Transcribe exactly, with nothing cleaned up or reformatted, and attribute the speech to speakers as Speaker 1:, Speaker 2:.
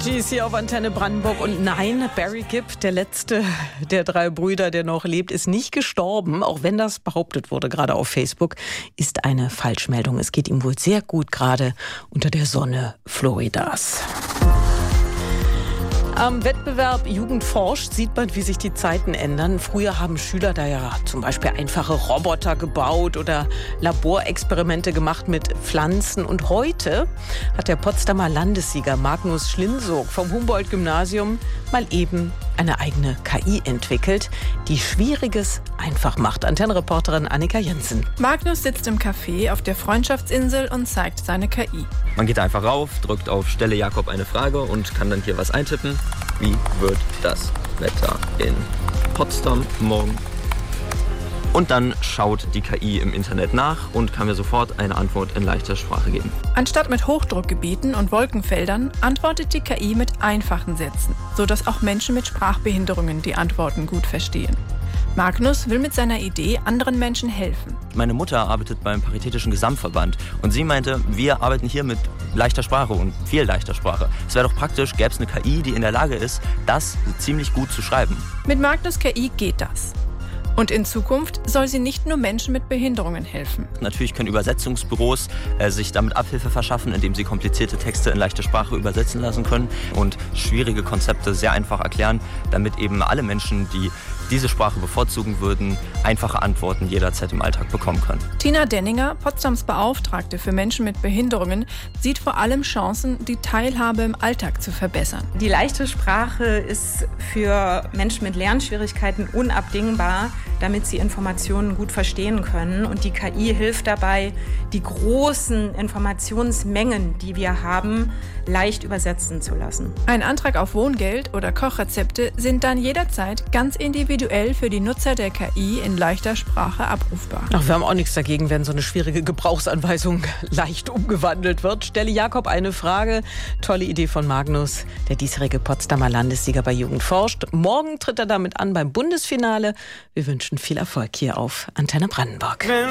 Speaker 1: Gees hier auf Antenne Brandenburg. Und nein, Barry Gibb, der letzte der drei Brüder, der noch lebt, ist nicht gestorben. Auch wenn das behauptet wurde, gerade auf Facebook, ist eine Falschmeldung. Es geht ihm wohl sehr gut, gerade unter der Sonne Floridas. Am Wettbewerb Jugend forscht sieht man, wie sich die Zeiten ändern. Früher haben Schüler da ja zum Beispiel einfache Roboter gebaut oder Laborexperimente gemacht mit Pflanzen. Und heute hat der Potsdamer Landessieger Magnus Schlinzog vom Humboldt-Gymnasium mal eben eine eigene K I entwickelt, die Schwieriges einfach macht. Antennenreporterin Annika Jensen.
Speaker 2: Magnus sitzt im Café auf der Freundschaftsinsel und zeigt seine K I.
Speaker 3: Man geht einfach rauf, drückt auf Stelle Jakob eine Frage und kann dann hier was eintippen. Wie wird das Wetter in Potsdam morgen? Und dann schaut die K I im Internet nach und kann mir sofort eine Antwort in leichter Sprache geben.
Speaker 2: Anstatt mit Hochdruckgebieten und Wolkenfeldern antwortet die K I mit einfachen Sätzen, sodass auch Menschen mit Sprachbehinderungen die Antworten gut verstehen. Magnus will mit seiner Idee anderen Menschen helfen.
Speaker 3: Meine Mutter arbeitet beim Paritätischen Gesamtverband und sie meinte, wir arbeiten hier mit leichter Sprache und viel leichter Sprache. Es wäre doch praktisch, gäbe es eine K I, die in der Lage ist, das ziemlich gut zu schreiben.
Speaker 2: Mit Magnus K I geht das. Und in Zukunft soll sie nicht nur Menschen mit Behinderungen helfen.
Speaker 3: Natürlich können Übersetzungsbüros äh, sich damit Abhilfe verschaffen, indem sie komplizierte Texte in leichter Sprache übersetzen lassen können und schwierige Konzepte sehr einfach erklären, damit eben alle Menschen, die diese Sprache bevorzugen würden, einfache Antworten jederzeit im Alltag bekommen können.
Speaker 2: Tina Denninger, Potsdams Beauftragte für Menschen mit Behinderungen, sieht vor allem Chancen, die Teilhabe im Alltag zu verbessern.
Speaker 4: Die leichte Sprache ist für Menschen mit Lernschwierigkeiten unabdingbar, damit sie Informationen gut verstehen können. Und die K I hilft dabei, die großen Informationsmengen, die wir haben, leicht übersetzen zu lassen.
Speaker 2: Ein Antrag auf Wohngeld oder Kochrezepte sind dann jederzeit ganz individuell für die Nutzer der K I in leichter Sprache abrufbar.
Speaker 1: Ach, wir haben auch nichts dagegen, wenn so eine schwierige Gebrauchsanweisung leicht umgewandelt wird. Stelle Jakob eine Frage. Tolle Idee von Magnus, der diesjährige Potsdamer Landessieger bei Jugend forscht. Morgen tritt er damit an beim Bundesfinale. Wir wünschen viel Erfolg hier auf Antenne Brandenburg.